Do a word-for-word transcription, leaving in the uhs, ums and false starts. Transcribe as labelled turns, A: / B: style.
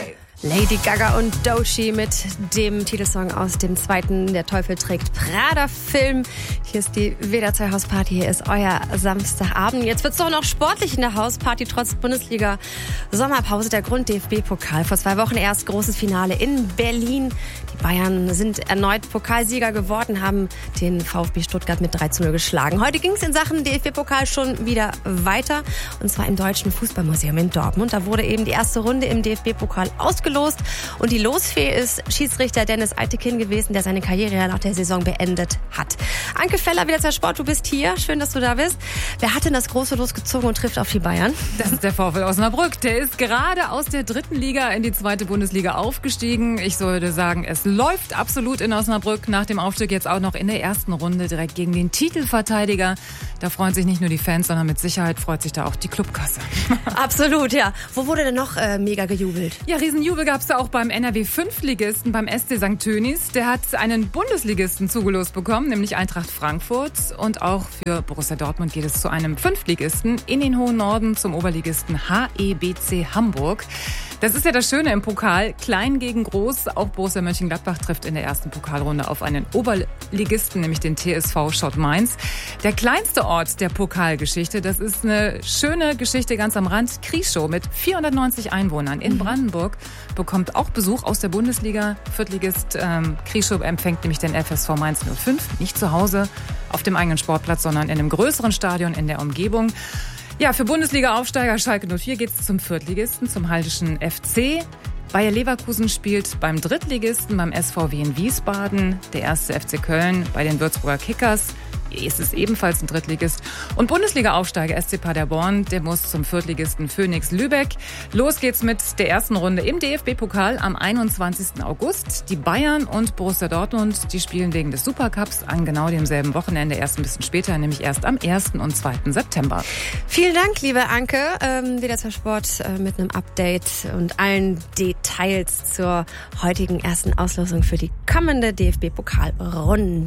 A: zwei.
B: Lady Gaga und Doechii mit dem Titelsong aus dem zweiten Der Teufel trägt Prada Film. Hier ist die W D R zwei Hausparty, hier ist euer Samstagabend. Jetzt wird's doch noch sportlich in der Hausparty, trotz Bundesliga-Sommerpause. Der Grund D F B-Pokal. Vor zwei Wochen erst großes Finale in Berlin. Die Bayern sind erneut Pokalsieger geworden, haben den VfB Stuttgart mit drei zu null geschlagen. Heute ging's in Sachen D F B-Pokal schon wieder weiter. Und zwar im Deutschen Fußballmuseum in Dortmund. Da wurde eben die erste Runde im D F B-Pokal ausgelost. Und die Losfee ist Schiedsrichter Dennis Eitekin gewesen, der seine Karriere nach der Saison beendet hat. Anke Feller, W D R zwei Sport, du bist hier. Schön, dass du da bist. Wer hat denn das große Los gezogen und trifft auf die Bayern?
A: Das ist der VfL Osnabrück. Der ist gerade aus der dritten Liga in die zweite Bundesliga aufgestiegen. Ich würde sagen, es läuft absolut in Osnabrück. Nach dem Aufstieg jetzt auch noch in der ersten Runde direkt gegen den Titelverteidiger. Da freuen sich nicht nur die Fans, sondern mit Sicherheit freut sich da auch die Clubkasse.
B: Absolut, ja. Wo wurde denn noch äh, mega gejubelt?
A: Ja, Riesenjubel gab es da auch beim N R W-Fünftligisten, beim S C Sankt Tönis. Der hat einen Bundesligisten zugelost bekommen, nämlich Eintracht Frankfurt. Und auch für Borussia Dortmund geht es zu einem Fünftligisten in den hohen Norden, zum Oberligisten H E B C Hamburg. Das ist ja das Schöne im Pokal, klein gegen groß. Auch Borussia Mönchengladbach trifft in der ersten Pokalrunde auf einen Oberligisten, nämlich den T S V Schott Mainz. Der kleinste Ort der Pokalgeschichte, das ist eine schöne Geschichte ganz am Rand. Krieschow mit vierhundertneunzig Einwohnern in Brandenburg bekommt auch Besuch aus der Bundesliga. Viertligist ähm, Krieschow empfängt nämlich den F S V Mainz null fünf, nicht zu Hause auf dem eigenen Sportplatz, sondern in einem größeren Stadion in der Umgebung. Ja, für Bundesliga-Aufsteiger Schalke null vier geht's zum Viertligisten, zum Haltischen F C. Bayer Leverkusen spielt beim Drittligisten, beim S V W in Wiesbaden. Der erste F C Köln bei den Würzburger Kickers. Es ist ebenfalls ein Drittligist. Und Bundesliga-Aufsteiger S C Paderborn, der muss zum Viertligisten Phoenix Lübeck. Los geht's mit der ersten Runde im D F B-Pokal am einundzwanzigsten August. Die Bayern und Borussia Dortmund, die spielen wegen des Supercups an genau demselben Wochenende, erst ein bisschen später, nämlich erst am ersten und zweiten September.
B: Vielen Dank, liebe Anke. Ähm, W D R zwei Sport äh, mit einem Update und allen Details zur heutigen ersten Auslosung für die kommende D F B-Pokalrunde.